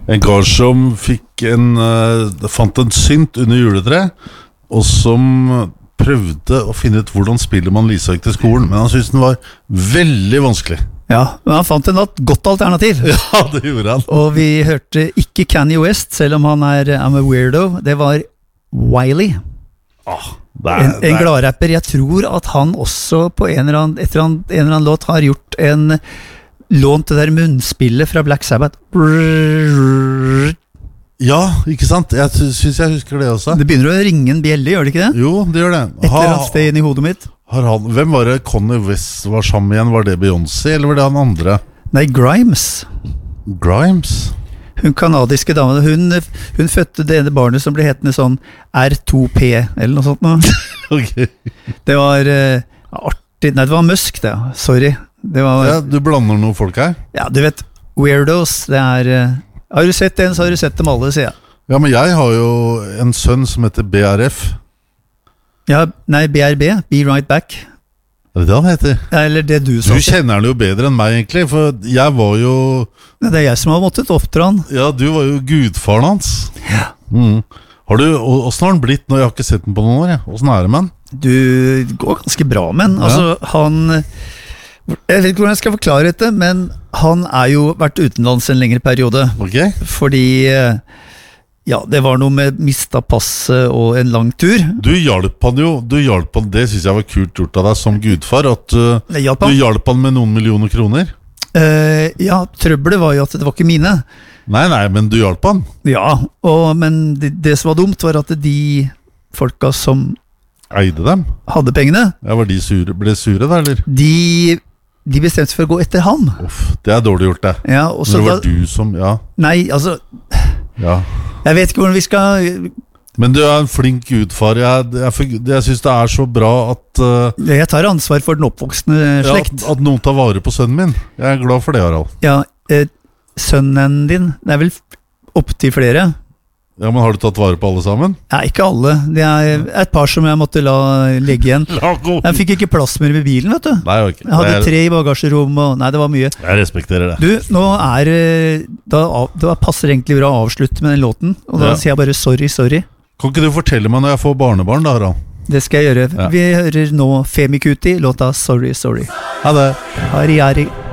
En kar som fant en synt under juletre, og som prøvde å finne ut hvordan spiller man Lisa gikk til skolen, men han syntes den var veldig vanskelig. Ja, men han fant en godt alternativ. Ja, det gjorde han. Og vi hørte ikke Kanye West, selv om han I'm a weirdo. Det var Wiley. En gladrapper. Jeg tror at han også på en eller annen låt har gjort en lån til det der munnspillet fra Black Sabbath. Ja, ikke sant? Jeg synes jeg husker det også. Det begynner å ringe en bjelle, gjør det ikke det? Jo, det gjør det. Et eller annet sted inn i hodet mitt. Hvem var det Kanye West var sammen igjen? Var det Beyoncé, eller var det han andre? Nei, Grimes. Hun kanadiske dame, hun fødte det ene barnet som ble hetende sånn R2P, eller noe sånt nå. Okay. Det var artig. Nei, det var Musk det, sorry. Ja, du blander noen folk her. Ja, du vet, weirdos, det har du sett en, så har du sett dem alle, sier jeg. Ja, men jeg har jo en sønn som heter BRF. Ja, nei, BRB, Be Right Back. Er det det han heter? Ja, eller det du sa. Du kjenner han jo bedre enn meg egentlig, for jeg var jo... Det er jeg som har måttet oppdra han. Ja, du var jo gudfaren hans. Ja. Hvordan har han blitt nå? Jeg har ikke sett den på noen år, jeg. Hvordan er det med han? Du går ganske bra med han. Altså, jeg vet ikke hvordan jeg skal forklare dette, men han jo vært utenlands en lengre periode. Ok. Fordi... Ja, det var noe med mistet passet og en lang tur. Du hjalp han, det synes jeg var kult gjort av deg som gudfar, at du hjalp han med noen millioner kroner. Ja, trøbbelet var jo at det var ikke mine. Nei, men du hjalp han. Ja, men det som var dumt var at de folka som eide dem, hadde pengene. Ja, var de sure? Ble sure da, eller? De bestemte for å gå etter ham. Det dårlig gjort det. Ja, og så det var du som, ja. Nei, altså... Ja. Jeg vet ikke hvordan vi skal... Men du en flink gudfar. Jeg synes det så bra at jeg tar ansvar for den oppvoksende slekt. Ja, at noen tar vare på sønnen min. Jeg glad for det, Harald. Ja, sønnen din, det vel opp til flere. Ja, men har du tatt vare på alle sammen? Nei, ikke alle. Det et par som jeg måtte la legge igjen. Jeg fikk ikke plass mer ved bilen, vet du. Nei, okay. Jeg hadde 3 i bagasjerom, og nei, det var mye. Jeg respekterer det. Du, nå det passer egentlig bra å avslutte med den låten, og da sier jeg bare sorry. Kan ikke du fortelle meg når jeg får barnebarn da, Harald? Det skal jeg gjøre. Vi hører nå Femi Kuti, låta Sorry. Ha det. Hari.